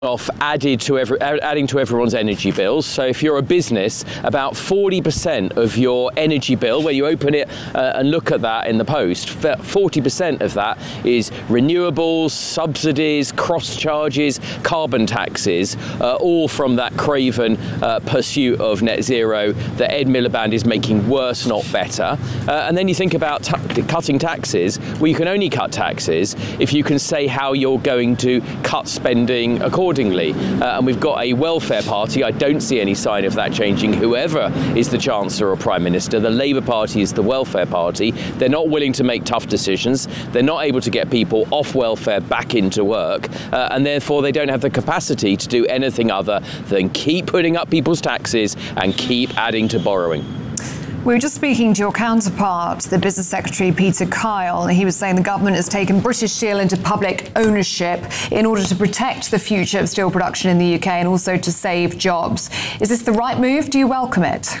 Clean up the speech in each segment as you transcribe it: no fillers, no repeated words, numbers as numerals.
off adding to everyone's energy bills. So if you're a business, about 40% of your energy bill, where you open it and look at that in the post, 40% of that is renewables, subsidies, cross charges, carbon taxes, all from that craven pursuit of net zero that Ed Miliband is making worse, not better. And then you think about cutting taxes. Well, you can only cut taxes if you can say how you're going to cut spending accordingly. And we've got a welfare party. I don't see any sign of that changing, whoever is the Chancellor or Prime Minister. The Labour Party is the welfare party. They're not willing to make tough decisions. They're not able to get people off welfare back into work, and therefore they don't have the capacity to do anything other than keep putting up people's taxes and keep adding to borrowing. We were just speaking to your counterpart, the Business Secretary, Peter Kyle. He was saying the government has taken British Steel into public ownership in order to protect the future of steel production in the UK and also to save jobs. Is this the right move? Do you welcome it?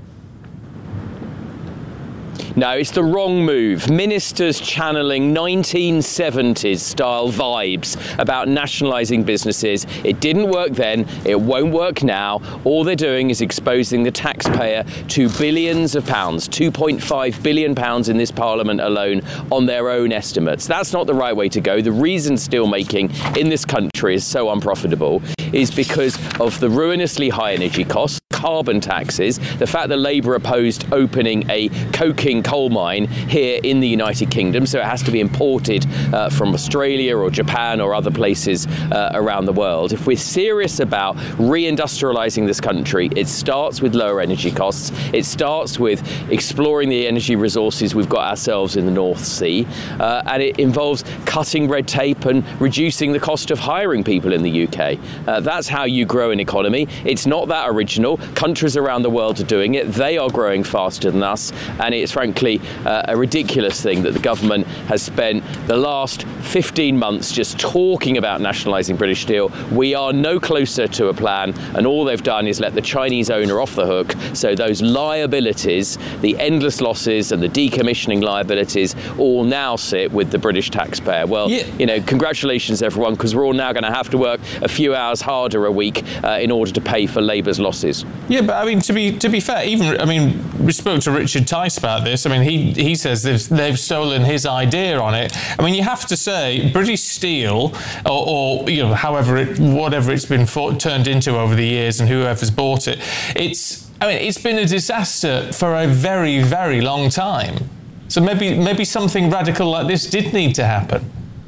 No, it's the wrong move. Ministers channeling 1970s style vibes about nationalising businesses. It didn't work then, it won't work now. All they're doing is exposing the taxpayer to billions of pounds, £2.5 billion in this Parliament alone on their own estimates. That's not the right way to go. The reason steelmaking in this country is so unprofitable is because of the ruinously high energy costs, carbon taxes, the fact that Labour opposed opening a coking coal mine here in the United Kingdom, so it has to be imported from Australia or Japan or other places around the world. If we're serious about reindustrialising this country, it starts with lower energy costs. It starts with exploring the energy resources we've got ourselves in the North Sea, and it involves cutting red tape and reducing the cost of hiring people in the UK. That's how you grow an economy. It's not that original. Countries around the world are doing it. They are growing faster than us, and it's frankly a ridiculous thing that the government has spent the last 15 months just talking about nationalising British Steel. We are no closer to a plan, and all they've done is let the Chinese owner off the hook. So those liabilities, the endless losses and the decommissioning liabilities, all now sit with the British taxpayer. Well, you know, congratulations everyone, because we're all now going to have to work a few hours harder a week in order to pay for Labour's losses. Yeah, but I mean, to be fair, we spoke to Richard Tice about this. I mean, he says they've stolen his idea on it. I mean, you have to say British Steel, or you know, whatever it's been turned into over the years, and whoever's bought it, it's been a disaster for a very, very long time. So maybe something radical like this did need to happen.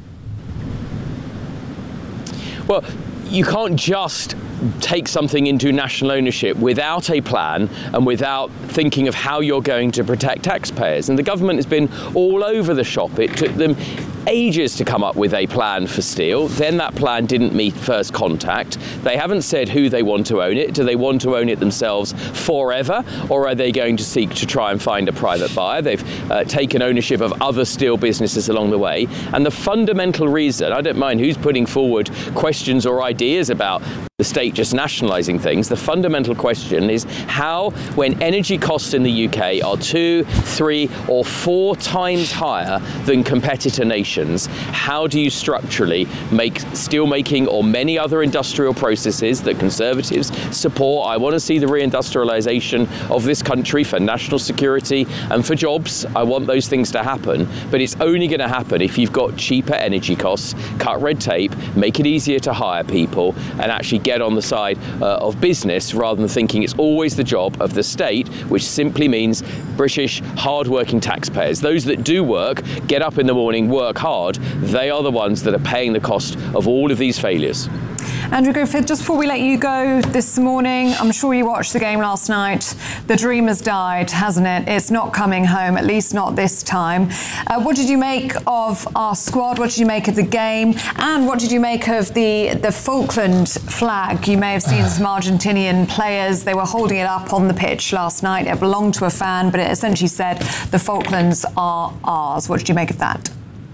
Well, you can't just take something into national ownership without a plan and without thinking of how you're going to protect taxpayers. And the government has been all over the shop. It took them ages to come up with a plan for steel. Then that plan didn't meet first contact. They haven't said who they want to own it. Do they want to own it themselves forever, or are they going to seek to try and find a private buyer? They've taken ownership of other steel businesses along the way. And the fundamental reason, I don't mind who's putting forward questions or ideas about the state just nationalising things, the fundamental question is how, when energy costs in the UK are 2, 3 or 4 times higher than competitor nations, how do you structurally make steelmaking or many other industrial processes that Conservatives support? I want to see the reindustrialisation of this country for national security and for jobs. I want those things to happen, but it's only going to happen if you've got cheaper energy costs, cut red tape, make it easier to hire people, and actually get on the side of business rather than thinking it's always the job of the state, which simply means British hard-working taxpayers. Those that do work, get up in the morning, work hard, they are the ones that are paying the cost of all of these failures. Andrew Griffith, just before we let you go this morning, I'm sure you watched the game last night. The dream has died, hasn't it? It's not coming home, at least not this time. What did you make of our squad? What did you make of the game? And what did you make of the Falkland flag? You may have seen some Argentinian players. They were holding it up on the pitch last night. It belonged to a fan, but it essentially said the Falklands are ours. What did you make of that?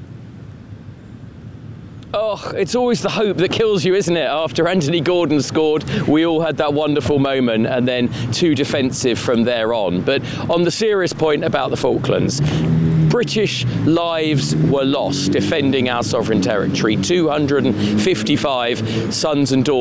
Oh, it's always the hope that kills you, isn't it? After Anthony Gordon scored, we all had that wonderful moment, and then too defensive from there on. But on the serious point about the Falklands, British lives were lost defending our sovereign territory. 255 sons and daughters